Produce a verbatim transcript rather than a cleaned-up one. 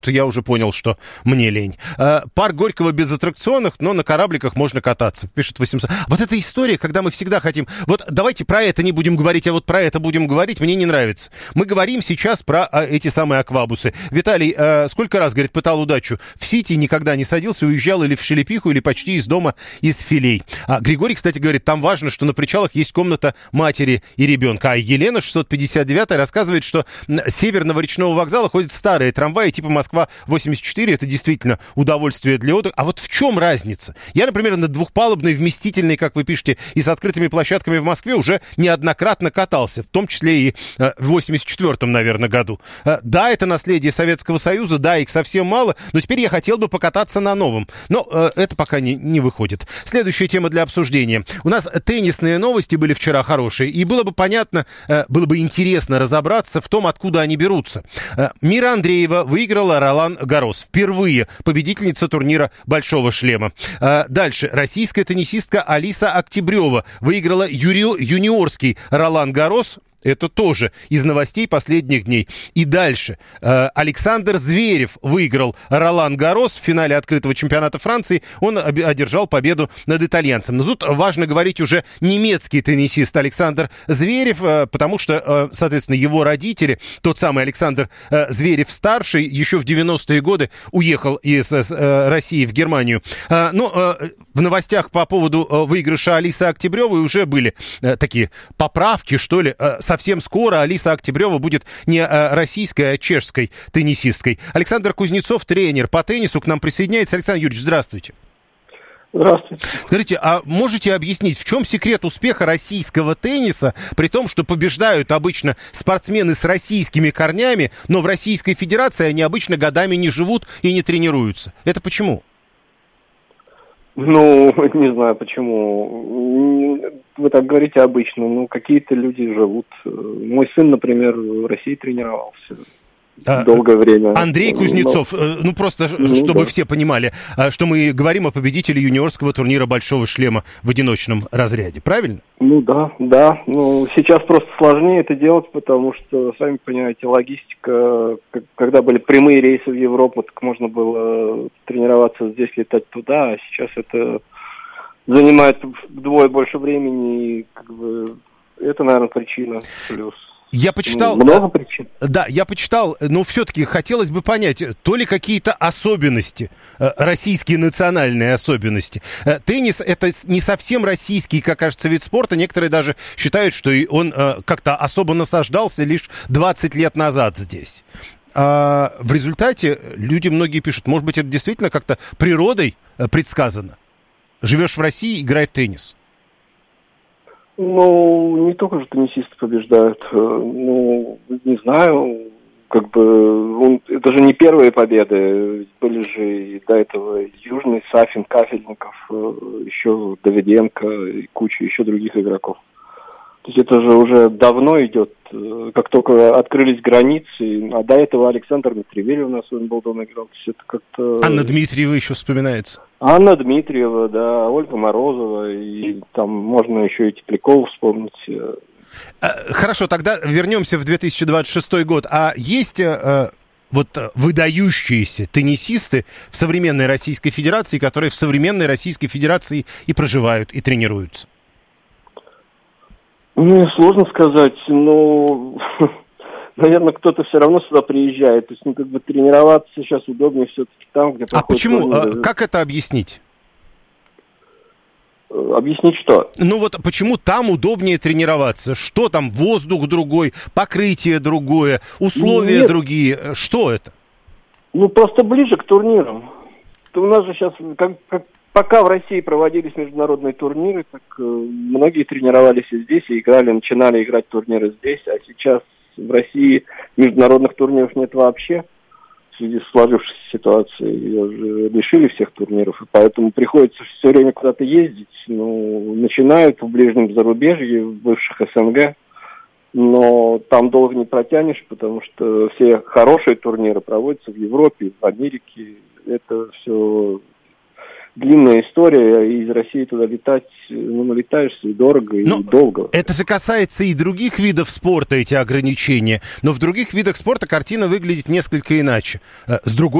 я уже понял, что мне лень. Э, парк Горького без аттракционов, но на корабликах можно кататься. Пишет восемьсот. Вот эта история, когда мы всегда хотим... Вот давайте про это не будем говорить, а вот про это будем говорить, мне не нравится. Мы говорим сейчас про а, эти самые аквабусы. Виталий, э, сколько раз, говорит, пытал удачу в Сити, никогда не садился, уезжал или в Шелепиху, или почти из дома, из Филей. А Григорий, кстати, говорит, там важно, что на причалах есть комната матери и ребенка. А Елена, шестьсот пятьдесят девятая, рассказывает, что с северного речного вокзала ходят старые трамваи типа Москва восемьдесят четыре, это действительно удовольствие для отдыха. А вот в чем разница? Я, например, на двухпалубной, вместительной, как вы пишете, и с открытыми площадками в Москве уже неоднократно катался, в том числе и э, в восемьдесят четвёртом, наверное, году. Э, да, это наследие Советского Союза, да, их совсем мало, но теперь я хотел бы покататься на новом. Но э, это пока не, не выходит. Следующая тема для обсуждения. У нас теннисные новости были вчера хорошие, и было бы понятно, э, было бы интересно разобраться в том, откуда они берутся. Э, Мира Андреева выиграла Ролан Гаррос. Впервые победительница турнира «Большого шлема». А дальше. Российская теннисистка Алиса Октябрева выиграла юри... юниорский Ролан Гаррос. Это тоже из новостей последних дней. И дальше. Александр Зверев выиграл Ролан Гаррос в финале открытого чемпионата Франции. Он одержал победу над итальянцем. Но тут важно говорить уже немецкий теннисист Александр Зверев, потому что, соответственно, его родители, тот самый Александр Зверев-старший, еще в девяностые годы уехал из России в Германию. Но в новостях по поводу выигрыша Алисы Октябревой уже были такие поправки, что ли. Совсем скоро Алиса Октябрева будет не российской, а чешской теннисисткой. Александр Кузнецов, тренер по теннису, к нам присоединяется. Александр Юрьевич, здравствуйте. Здравствуйте. Скажите, а можете объяснить, в чем секрет успеха российского тенниса, при том, что побеждают обычно спортсмены с российскими корнями, но в Российской Федерации они обычно годами не живут и не тренируются? Это почему? Ну, не знаю почему. Вы так говорите обычно, ну, какие-то люди живут. Мой сын, например, в России тренировался а, долгое время. Андрей Кузнецов, но... ну, просто, ну, чтобы да. все понимали, что мы говорим о победителе юниорского турнира «Большого шлема» в одиночном разряде, правильно? Ну, да, да. Ну, сейчас просто сложнее это делать, потому что, сами понимаете, логистика, когда были прямые рейсы в Европу, так можно было тренироваться здесь, летать туда, а сейчас это занимает вдвое больше времени, и, как бы, это, наверное, причина плюс. Я почитал... Много причин. Да, я почитал, но все-таки хотелось бы понять, то ли какие-то особенности, российские национальные особенности. Теннис — это не совсем российский, как кажется, вид спорта. Некоторые даже считают, что он как-то особо насаждался лишь двадцать лет назад здесь. А в результате люди многие пишут, может быть, это действительно как-то природой предсказано. Живешь в России, играй в теннис. Ну, не только же теннисисты побеждают. Ну, не знаю, как бы, он, это же не первые победы. Были же и до этого Южный, Сафин, Кафельников, еще Давиденко и куча еще других игроков. То есть это же уже давно идет, как только открылись границы, а до этого Александр Дмитриевич у нас в Уимблдоне играл. То есть это как-то... Анна Дмитриева еще вспоминается. Анна Дмитриева, да, Ольга Морозова, и там можно еще и Теплякова вспомнить. Хорошо, тогда вернемся в две тысячи двадцать шестой год. А есть э, вот выдающиеся теннисисты в современной Российской Федерации, которые в современной Российской Федерации и проживают, и тренируются? Мне сложно сказать, но, наверное, кто-то все равно сюда приезжает. То есть, ну, как бы тренироваться сейчас удобнее все-таки там, где... А почему? Турниры. Как это объяснить? Объяснить что? Ну вот почему там удобнее тренироваться? Что там? Воздух другой, покрытие другое, условия Нет. другие. Что это? Ну, просто ближе к турнирам. У нас же сейчас... как, как Пока в России проводились международные турниры, так э, многие тренировались и здесь, и играли, начинали играть турниры здесь, а сейчас в России международных турниров нет вообще в связи с сложившейся ситуацией. Ее же лишили всех турниров, и поэтому приходится все время куда-то ездить. Ну, начинают в ближнем зарубежье, в бывших СНГ, но там долго не протянешь, потому что все хорошие турниры проводятся в Европе, в Америке. Это все... длинная история, и из России туда летать, ну, налетаешься и дорого, и Но долго. Это же касается и других видов спорта, эти ограничения. Но в других видах спорта картина выглядит несколько иначе. С другой